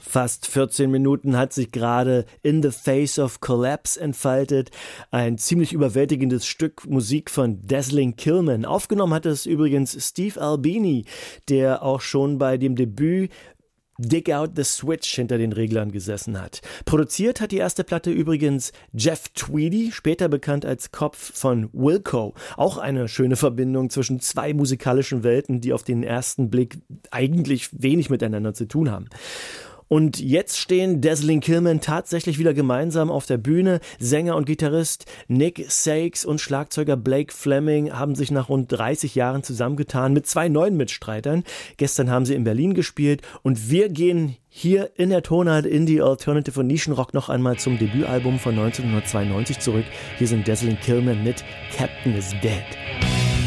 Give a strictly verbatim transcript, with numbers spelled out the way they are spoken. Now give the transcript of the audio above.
Fast vierzehn Minuten hat sich gerade In the Face of Collapse entfaltet. Ein ziemlich überwältigendes Stück Musik von Dazzling Killman. Aufgenommen hat es übrigens Steve Albini, der auch schon bei dem Debüt Dig Out the Switch hinter den Reglern gesessen hat. Produziert hat die erste Platte übrigens Jeff Tweedy, später bekannt als Kopf von Wilco. Auch eine schöne Verbindung zwischen zwei musikalischen Welten, die auf den ersten Blick eigentlich wenig miteinander zu tun haben. Und jetzt stehen Dazzling Killman tatsächlich wieder gemeinsam auf der Bühne. Sänger und Gitarrist Nick Sakes und Schlagzeuger Blake Fleming haben sich nach rund dreißig Jahren zusammengetan mit zwei neuen Mitstreitern. Gestern haben sie in Berlin gespielt und wir gehen hier in der Tonart Indie Alternative und Nischenrock noch einmal zum Debütalbum von neunzehnhundertzweiundneunzig zurück. Hier sind Dazzling Killman mit Captain is Dead.